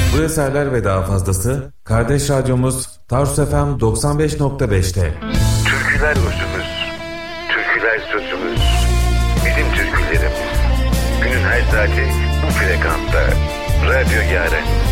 Bu eserler ve daha fazlası kardeş radyomuz Tarsus FM 95.5'te. Türküler özümüz, türküler sözümüz, bizim türkülerimiz. Günün her saati bu frekansta. Radyo Yaren.